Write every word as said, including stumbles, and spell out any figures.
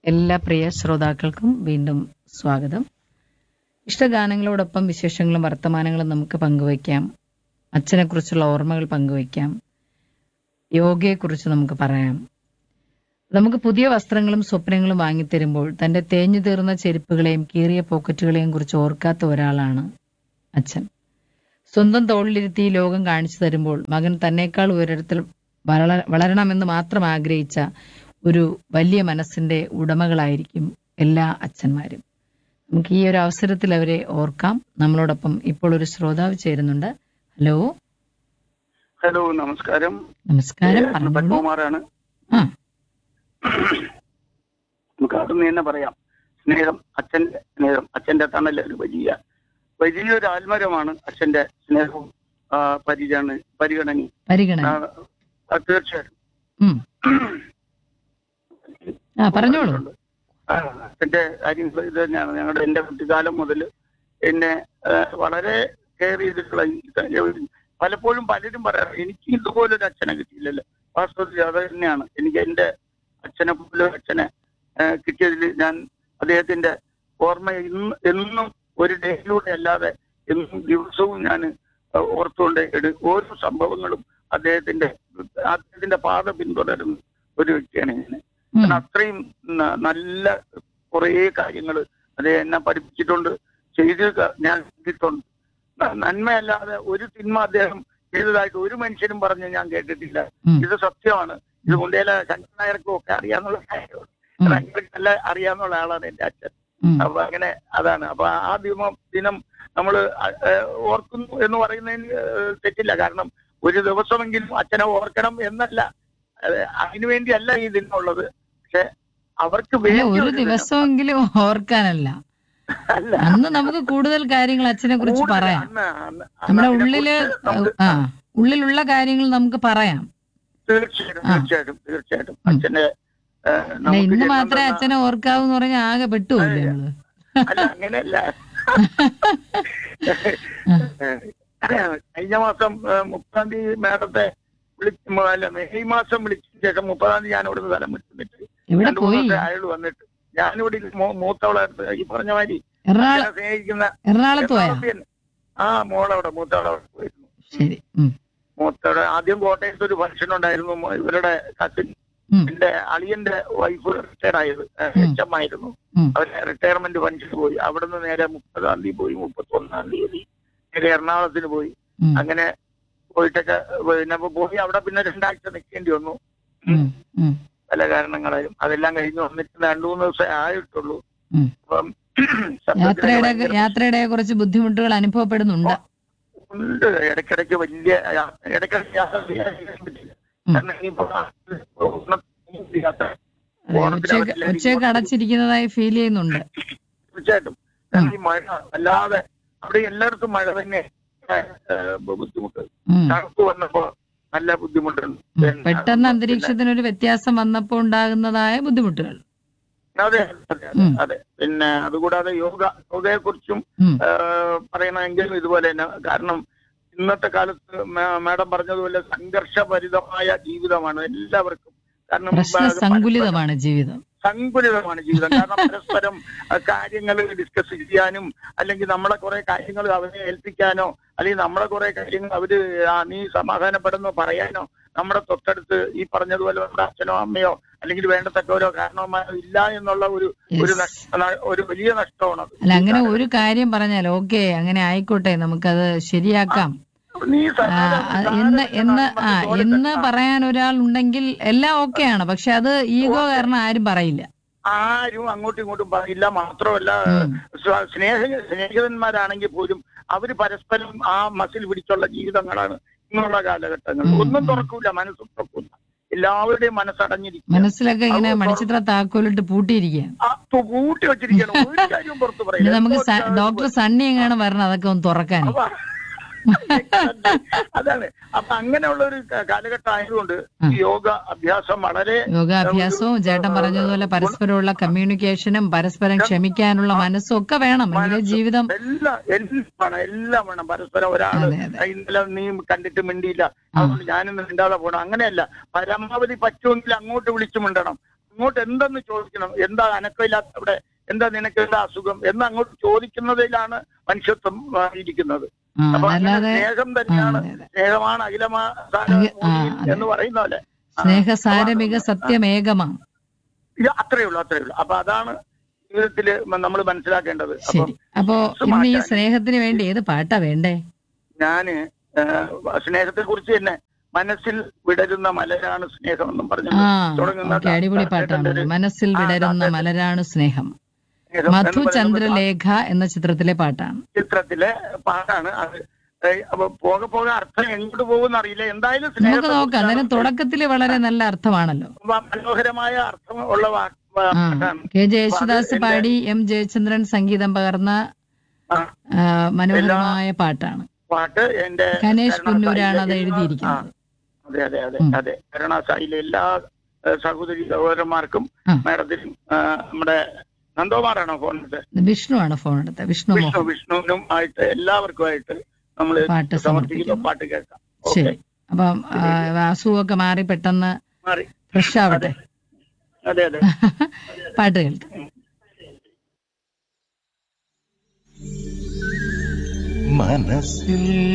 എല്ലാ പ്രിയ ശ്രോതാക്കൾക്കും വീണ്ടും സ്വാഗതം. ഇഷ്ടഗാനങ്ങളോടൊപ്പം വിശേഷങ്ങളും വർത്തമാനങ്ങളും നമുക്ക് പങ്കുവയ്ക്കാം. അച്ഛനെക്കുറിച്ചുള്ള ഓർമ്മകൾ പങ്കുവയ്ക്കാം. യോഗയെക്കുറിച്ച് നമുക്ക് പറയാം. നമുക്ക് പുതിയ വസ്ത്രങ്ങളും സ്വപ്നങ്ങളും വാങ്ങിത്തരുമ്പോൾ തന്റെ തേഞ്ഞു തീർന്ന ചെരുപ്പുകളെയും കീറിയ പോക്കറ്റുകളെയും കുറിച്ച് ഓർക്കാത്ത ഒരാളാണ് അച്ഛൻ. സ്വന്തം തോളിലിരുത്തി ലോകം കാണിച്ചു തരുമ്പോൾ മകൻ തന്നേക്കാൾ ഉയരത്തിൽ വള- വളരണമെന്ന് മാത്രം ആഗ്രഹിച്ച ഒരു വലിയ മനസ്സിന്റെ ഉടമകളായിരിക്കും എല്ലാ അച്ഛന്മാരും. നമുക്ക് ഈ ഒരു അവസരത്തിൽ അവരെ ഓർക്കാം. നമ്മളോടൊപ്പം ഇപ്പോൾ ഒരു ശ്രോതാവ് ചേരുന്നുണ്ട്. ഹലോ ഹലോ, നമസ്കാരം. നമസ്കാരം, ഏ, പറഞ്ഞോളൂ. പത്മകുമാറാണ്. ആ നമുക്ക് അവിടുന്ന് തന്നെ പറയാം. സ്നേഹം, അച്ഛന്റെ സ്നേഹം, അച്ഛന്റെ തണൽ ഒരു വലിയ വലിയൊരു ആത്മരമാണ് അച്ഛന്റെ സ്നേഹവും ആ, പരിഗണ പരിഗണനയും. പരിഗണന. ആ, ആ, തീർച്ചയായിട്ടും. ഉം. ആ പറഞ്ഞോളൂ. ആ, അച്ഛന്റെ കാര്യങ്ങൾ ഇത് തന്നെയാണ്. ഞങ്ങളുടെ എന്റെ കുട്ടിക്കാലം മുതൽ എന്നെ ആ, വളരെ കെയർ ചെയ്തിട്ടുള്ള ഈ- പലപ്പോഴും പലരും പറയാറ് എനിക്ക് ഇതുപോലൊരു അച്ഛനെ കിട്ടിയില്ലല്ലോ. വാസ്തവത്തിൽ അത് തന്നെയാണ് എനിക്ക് എന്റെ അച്ഛനെ പോലെ അച്ഛനെ ആ, കിട്ടിയതിൽ ഞാൻ അദ്ദേഹത്തിന്റെ ഓർമ്മ ഇന്ന് എന്നും ഒരു ഡേയിലൂടെ അല്ലാതെ എന്നും ദിവസവും ഞാൻ ഓർത്തുകൊണ്ട് എടു- ഓരോ സംഭവങ്ങളും അദ്ദേഹത്തിന്റെ അദ്ദേഹത്തിന്റെ പാത പിന്തുടരുന്ന ഒരു വ്യക്തിയാണ് ഞാൻ. ഉം. കാരണം അത്രയും ന- നല്ല കുറേ കാര്യങ്ങൾ അദ്ദേഹം എന്നെ പഠിപ്പിച്ചിട്ടുണ്ട്, ചെയ്ത് ക- ഞാൻ ചെയ്തിട്ടുണ്ട്. ന- നന്മയല്ലാതെ ഒരു തിന്മ അദ്ദേഹം ചെയ്തതായിട്ട് ഒരു മനുഷ്യനും പറഞ്ഞ് ഞാൻ കേട്ടിട്ടില്ല. ഉം. ഇത് സത്യമാണ്. ഇത് മുണ്ടേല ശങ്കർ നായർക്കും ഒക്കെ അറിയാന്നുള്ള കാര്യമാണ്. ഉം. ഭയങ്കര നല്ല അറിയാവുന്ന ആളാണ് എന്റെ അച്ഛൻ. ഉം. അപ്പൊ അങ്ങനെ അതാണ്. അപ്പൊ ആ ദിനം ദിനം നമ്മൾ ഓർക്കുന്നു എന്ന് പറയുന്നതിന് ഏഹ്, തെറ്റില്ല. കാരണം ഒരു ദിവസമെങ്കിലും അച്ഛനെ ഓർക്കണം എന്നല്ല, ഏഹ്, അതിനുവേണ്ടിയല്ല ഈ ദിനമുള്ളത്. പക്ഷെ അവർക്ക് അല്ല, വേണ്ടി ഒരു ഒരു ദിനം. ദിവസമെങ്കിലും ഓർക്കാനല്ല. അല്ല, അന്ന് നമുക്ക് കൂടുതൽ കാര്യങ്ങൾ അച്ഛനെ കുറിച്ച് കൂടുതൽ പറയാം. അന്ന് അന്ന് നമ്മുടെ അന്ന് ഉള്ളില് അതിനെക്കുറിച്ച് നമുക്ക് ആ ഉള്ളിലുള്ള കാര്യങ്ങൾ നമുക്ക് പറയാം. തീർച്ചയായിട്ടും ആ. തീർച്ചയായിട്ടും തീർച്ചയായിട്ടും ഉം. അച്ഛന്റെ ഏഹ്, അല്ല, നമുക്ക് ഇന്ന് ജന്മം മാത്രമേ തന്ന- അച്ഛനെ ഓർക്കാവൂ എന്ന് പറഞ്ഞാൽ ആകെ പെട്ടുപോയില്ലേ നമ്മള്. അല്ല, അങ്ങനെയല്ല. കഴിഞ്ഞ മാസം ഏഹ്, മുപ്പതാം തീയതി മാഡത്തെ വിളിച്ച് അല്ല മെയ് മാസം വിളിച്ചതിന് ശേഷം മുപ്പതാം തീയതി ഞാൻ ഇവിടുന്ന് സ്ഥലം വിട്ടിട്ട് എവിടെ രണ്ടു മൂന്ന് പോയി? ദിവസം അയാൾ വന്നിട്ട് ഞാനിവിടെ മൂ- മൂത്തവളെ അടുത്ത് ഈ പറഞ്ഞ മാതിരി എറണാകുളം അച്ഛനെ സ്നേഹിക്കുന്ന എറണാകുളത്ത് പോയാ? എറണാകുളത്ത് തന്നെ. ആ മോളവിടെ മൂത്തവളവിടെ പോയിരുന്നു. ശരി. ഉം. മൂത്തവടെ ആദ്യം കോട്ടയത്ത് ഒരു ഫംഗ്ഷൻ ഉണ്ടായിരുന്നു. മോ- ഇവരുടെ കസിൻ ഉം. എന്റെ അളിയന്റെ വൈഫ് റിട്ടയർ ആയത് ഉം. എച്ച് എം ആയിരുന്നു. ഉം. അവര് റിട്ടയർമെന്റ് ഫംഗ്ഷന് പോയി. അവിടുന്ന് നേരെ മുപ്പതാം തീയതി പോയി, മുപ്പത്തി ഒന്നാം തീയതി നേരെ എറണാകുളത്തിന് പോയി. ഉം. അങ്ങനെ പോയിട്ടൊക്കെ പിന്നെ പോയി അവിടെ പിന്നെ രണ്ടാഴ്ച നിൽക്കേണ്ടി വന്നു. ഉം. ഉം. പല കാരണങ്ങളാലും അതെല്ലാം കഴിഞ്ഞ് വന്നിട്ട് രണ്ടു മൂന്ന് ദിവസം ആയിട്ടുള്ളൂ. ഉം. അപ്പം യാത്രയുടെ ഭയങ്കര യാത്രയുടെ കുറച്ച് ബുദ്ധിമുട്ടുകൾ അനുഭവപ്പെടുന്നുണ്ട്. ഉണ്ട്. ഇടയ്ക്കിടയ്ക്ക് വലിയ യാ- ഇടയ്ക്കിടയ്ക്ക് യാത്ര ചെയ്യാൻ പറ്റില്ല. ഉം. കാരണം ഇനിയിപ്പോ യാത്ര അതെ, ഓണത്തിന് ഉച്ചയ്ക്ക് അവധിയിലായിരിക്കും. ഉച്ചയ്ക്ക് അടച്ചിരിക്കുന്നതായി ഫീൽ ചെയ്യുന്നുണ്ട്. തീർച്ചയായിട്ടും. കാരണം ഈ മഴ അല്ലാതെ അവിടെ എല്ലായിടത്തും മഴ തന്നെ ഏഹ്, ബുദ്ധിമുട്ട്. ഉം. തണുപ്പ് വന്നപ്പോ നല്ല ബുദ്ധിമുട്ടുണ്ട്. ഉം. പിന്നെ പെട്ടെന്ന് അന്തരീക്ഷത്തിനൊരു വ്യത്യാസം വന്നപ്പോൾ ഉണ്ടാകുന്നതായ ബുദ്ധിമുട്ടുകൾ. അതെ അതെ അതെ ഉം. അതെ. പിന്നെ അതുകൂടാതെ യോഗ യോഗയെ കുറിച്ചും ഉം. പറയണമെങ്കിലും ഇതുപോലെ തന്നെ. കാരണം ഇന്നത്തെ കാലത്ത് മേ- മാഡം പറഞ്ഞതുപോലെ സംഘർഷഭരിതമായ ജീവിതമാണ് എല്ലാവർക്കും. കാരണം പ്രശ്ന പരസ്പരം സങ്കുലിതമാണ് ജീവിതം. സങ്കുലിതമാണ് ജീവിതം. കാരണം പരസ്പരം കാര്യങ്ങൾ ഡിസ്കസ് ചെയ്യാനും അല്ലെങ്കിൽ നമ്മളെ കുറെ കാര്യങ്ങൾ അവരെ ഏൽപ്പിക്കാനോ അല്ലെങ്കിൽ നമ്മളെ കുറെ കാര്യങ്ങൾ അവര് ആ, നീ സമാധാനപ്പെടുന്നോ പറയാനോ നമ്മുടെ തൊട്ടടുത്ത് ഈ പറഞ്ഞതുപോലെ നമ്മുടെ അച്ഛനോ അമ്മയോ അല്ലെങ്കിൽ വേണ്ടത്തക്കവരോ കാരണവന്മാരോ ഇല്ല എന്നുള്ള ഒരു ഒരു Yes. നഷ്ട- ന- ഒരു വലിയ നഷ്ടമാണ് അത്. അല്ല, അങ്ങനെ ഒരു കാര്യം പറഞ്ഞാൽ ഓക്കെ, അങ്ങനെ ആയിക്കോട്ടെ, നമുക്കത് ശരിയാക്കാം. നീ ആ, സാധാരണ- അത് എന്ന് എന്ന് ആ സാധാരണ തോളിൽ എന്ന് തട്ടി- പറയാൻ ഒരാൾ ഉണ്ടെങ്കിൽ എല്ലാം ഓക്കെയാണ്. പക്ഷെ അത് ഈഗോ കാരണം ആരും പറയില്ല. ആരും അങ്ങോട്ടും ഇങ്ങോട്ടും പറയില്ല. മാത്രമല്ല ഉം. സ്വ- സ്നേഹ സ്നേഹിതന്മാരാണെങ്കിൽ പോലും അവര് പരസ്പരം ആ മസിൽ പിടിച്ചുള്ള ജീവിതങ്ങളാണ് ഇന്നുള്ള കാലഘട്ടങ്ങൾ. ഉം, ഒന്നും ഉം. തുറക്കൂല, മനസ്സും തുറക്കൂല. എല്ലാവരുടെയും മനസ്സടഞ്ഞിരിക്കും. മനസ്സിലൊക്കെ ഇങ്ങനെ മണിച്ചിത്ര താക്കോലിട്ട് പൂട്ടിയിരിക്കുക. പൂട്ടി വെച്ചിരിക്കണം. ഒരു കാര്യവും പുറത്ത് ഇനി പറയില്ല. നമുക്ക് എന്തോ സ- ഡോക്ടർ സണ്ണി എങ്ങാണ് വരണം അതൊക്കെ ഒന്ന് തുറക്കാൻ. അപ്പൊ അതാണ്. അപ്പൊ അങ്ങനെയുള്ള ഒരു കാലഘട്ടം ആയതുകൊണ്ട് ഈ യോഗ അഭ്യാസം വളരെ യോഗാഭ്യാസവും ചേട്ടൻ പറഞ്ഞതുപോലെ പരസ്പരമുള്ള കമ്മ്യൂണിക്കേഷനും പരസ്പരം ക്ഷമിക്കാനുള്ള മനസ്സും ഒക്കെ വേണം. എങ്കിലേ ജീവിതം. എല്ലാം എല്ലാം വേണം, എല്ലാം വേണം. പരസ്പരം ഒരാള് അതെ, അതെ. ഇന്നലെ നീ കണ്ടിട്ട് മിണ്ടിയില്ല, അതുകൊണ്ട് ഞാനിന്ന് മിണ്ടാതെ പോകണം, അങ്ങനെയല്ല. പരമാവധി പറ്റുമെങ്കിൽ അങ്ങോട്ട് വിളിച്ചു മിണ്ടണം. അങ്ങോട്ട് എന്തെന്ന് ചോദിക്കണം, എന്താ അനക്കമില്ലാത്ത അവിടെ, എന്താ നിനക്ക് എന്താ അസുഖം എന്ന് അങ്ങോട്ട് ചോദിക്കുന്നതിലാണ് മനുഷ്യത്വം ആ, ഇരിക്കുന്നത്. ആ, അപ്പൊ അങ്ങനെ അതല്ലാതെ സ്നേഹം ആ, തന്നെയാണ്, അതെ, അതെ. സ്നേഹമാണ് അഖിലമാ അഖി- ആ, അതെ. എന്ന് പറയുന്ന പോലെ. ആ, സ്നേഹസാരമിക അപ്പൊ അത് സത്യമേകമാം. ഇത് അത്രേ ഉള്ളൂ, അത്രേ ഉള്ളൂ. അപ്പൊ അതാണ് ജീവിതത്തില് നമ്മൾ മനസ്സിലാക്കേണ്ടത്. അപ്പം ശരി. അപ്പോ മനസ്സ് ഇന്ന് ഈ മാറ്റാൻ സ്നേഹത്തിന് വേണ്ടി ഏത് പാട്ടാ വേണ്ടേ? ഞാന് സ്നേഹത്തെ കുറിച്ച് തന്നെ മനസ്സിൽ വിടരുന്ന മലരാണ് സ്നേഹം എന്നും പറഞ്ഞു ആ, തുടങ്ങുന്ന ഓക്കെ, അടിപൊളി ദാസേട്ടന്റെ പാട്ടാണ്. ഒരു മനസ്സിൽ ആ, വിടരുന്ന ദാസേട്ടൻ മലരാണ് സ്നേഹം. സ്നേഹം എന്ന് പറയുന്ന ആ മധുചന്ദ്രലേഖ എന്ന ചിത്രത്തിലെ പാട്ടാണ്. ചിത്രത്തിലെ പാട്ടാണ് അത്. ഏഹ് അപ്പൊ പോകെ പോകെ അർത്ഥം എങ്ങോട്ട് പോകുമെന്ന് അറിയില്ല. എന്തായാലും നമുക്ക് സ്നേഹത്തെ നോക്കാം. അന്നേരം കുറിച്ചാണ് തുടക്കത്തില് വളരെ നല്ല അർത്ഥമാണല്ലോ. മനോഹരമായ അർത്ഥം ഉള്ള വാ- വാ- ആ, പാട്ടാണ്. കെ ജെ അപ്പൊ അത് യേശുദാസ് എന്റെ പാടി എം ജയചന്ദ്രൻ സംഗീതം പകർന്ന ആ, ആ, മനോഹരമായ പാട്ടാണ്. പാട്ട് എന്റെ ഗണേഷ് പുന്നൂരാണ് കരുണാസായിലെ അത് എല്ലാ ആ എഴുതിയിരിക്കുന്നത്. അതെ അതെ അതെ ഉം. അതെ കരുണാസായിലെ എല്ലാ ഏഹ്, സഹോദരി സഹോദരന്മാർക്കും ആ. മാഡത്തിനും ആ, നമ്മുടെ നന്ദോമാറാണോ ഫോണിട്ട് വിഷ്ണുവാണ് ഫോൺ എടുത്തത്. വിഷ്ണു വിഷ്ണു മോഹൻ. വിഷ്ണുവിനും ആയിട്ട് എല്ലാവർക്കുമായിട്ട് നമ്മൾ പാട്ട് സമർപ്പിക്കുന്ന സമർപ്പിക്കുന്നു. പാട്ട് കേൾക്കാം. ഓക്കെ, ശരി. അപ്പം ആ, അസുഖമൊക്കെ മാറി പെട്ടെന്ന് മാറി. ഫ്രഷ് ആവട്ടെ. അതെ അതെ പാട്ട് കേൾക്കാം. മനസ്സിൽ